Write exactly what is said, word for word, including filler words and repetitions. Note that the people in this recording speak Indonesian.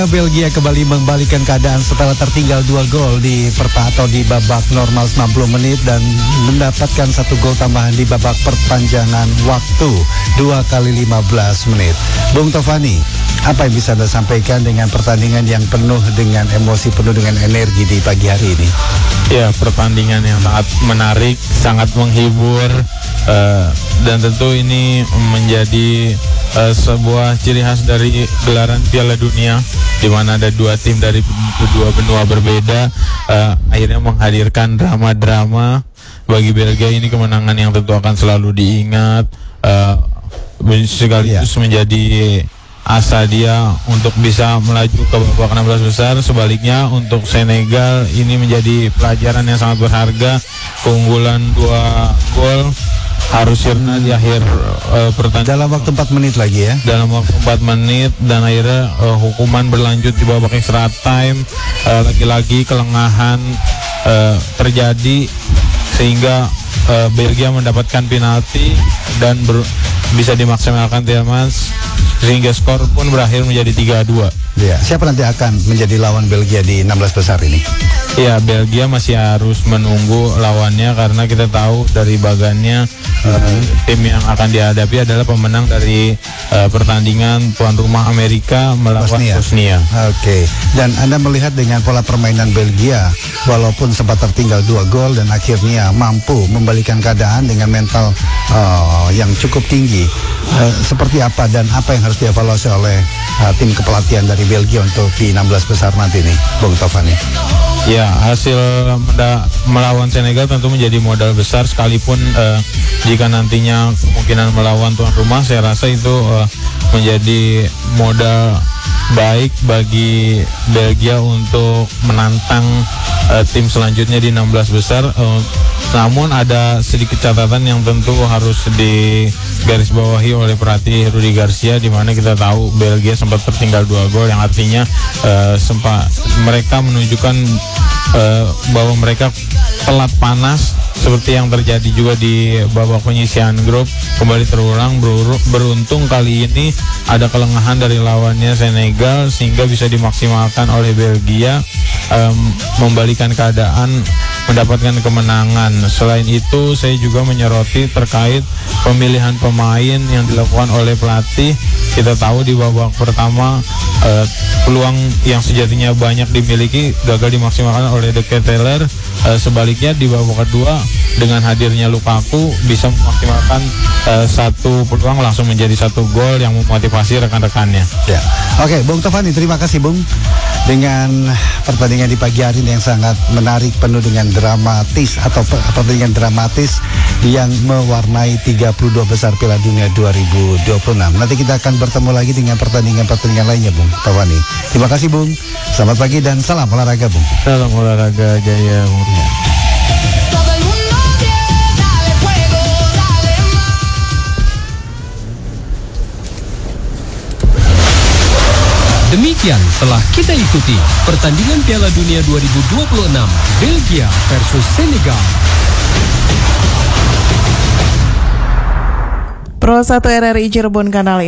Belgia kembali membalikan keadaan setelah tertinggal dua gol di perta atau di babak normal sembilan puluh menit dan mendapatkan satu gol tambahan di babak perpanjangan waktu dua kali lima belas menit. Bung Tovani, apa yang bisa Anda sampaikan dengan pertandingan yang penuh dengan emosi, penuh dengan energi di pagi hari ini? Ya, pertandingan yang sangat menarik, sangat menghibur, uh, dan tentu ini menjadi uh, sebuah ciri khas dari gelaran Piala Dunia, di mana ada dua tim dari kedua benua berbeda, uh, akhirnya menghadirkan drama-drama. Bagi Belgia ini kemenangan yang tentu akan selalu diingat, uh, sekaligus yeah. menjadi asa dia untuk bisa melaju ke babak enam belas besar. Sebaliknya untuk Senegal ini menjadi pelajaran yang sangat berharga. Keunggulan dua gol harus sirna di akhir uh, pertandingan dalam waktu empat menit lagi ya. Dalam waktu empat menit dan akhirnya uh, hukuman berlanjut di babak extra time. Uh, lagi-lagi kelengahan uh, terjadi sehingga uh, Belgia mendapatkan penalti dan ber, bisa dimaksimalkan Tielemans sehingga skor pun berakhir menjadi tiga dua. Ya, siapa nanti akan menjadi lawan Belgia di enam belas besar ini? Ya, Belgia masih harus menunggu lawannya karena kita tahu dari bagannya mm-hmm. uh, tim yang akan dihadapi adalah pemenang dari uh, pertandingan tuan rumah Amerika melawan Bosnia. Bosnia. Oke, okay. Dan Anda melihat dengan pola permainan Belgia, walaupun sempat tertinggal dua gol dan akhirnya mampu membalikan keadaan dengan mental uh, yang cukup tinggi. Uh, seperti apa dan apa yang harus dievaluasi oleh uh, tim kepelatihan dari Belgia untuk di enam belas besar nanti nih, Bung Tovani? Ya, hasil melawan Senegal tentu menjadi modal besar, sekalipun uh, jika nantinya kemungkinan melawan tuan rumah, saya rasa itu uh, menjadi modal baik bagi Belgia untuk menantang uh, tim selanjutnya di enam belas besar. Uh, namun ada sedikit catatan yang tentu harus digarisbawahi oleh pelatih Rudi Garcia, di mana kita tahu Belgia sempat tertinggal dua gol, yang artinya uh, sempat mereka menunjukkan uh, bahwa mereka telat panas seperti yang terjadi juga di babak penyisihan grup. Kembali terulang, beruntung kali ini ada kelengahan dari lawannya Senegal sehingga bisa dimaksimalkan oleh Belgia, um, membalikan keadaan, mendapatkan kemenangan. Selain itu, saya juga menyoroti terkait pemilihan pemain yang dilakukan oleh pelatih. Kita tahu di babak pertama uh, peluang yang sejatinya banyak dimiliki gagal dimaksimalkan oleh De Ketelaere. Uh, sebaliknya di babak kedua dengan hadirnya Lukaku bisa memaksimalkan uh, satu peluang langsung menjadi satu gol yang memotivasi rekan-rekannya. Ya. Oke, Bung Tovani, terima kasih Bung dengan pertandingan di pagi hari ini yang sangat menarik, penuh dengan dramatis atau pertandingan dramatis yang mewarnai tiga puluh dua besar Piala Dunia dua ribu dua puluh enam. Nanti kita akan bertemu lagi dengan pertandingan-pertandingan lainnya, Bung Tovani. Terima kasih Bung. Selamat pagi dan salam olahraga, Bung. Salam olahraga Jaya Murni. Demikian telah kita ikuti pertandingan Piala Dunia dua ribu dua puluh enam Belgia versus Senegal. Pro satu R R I Cirebon Kanal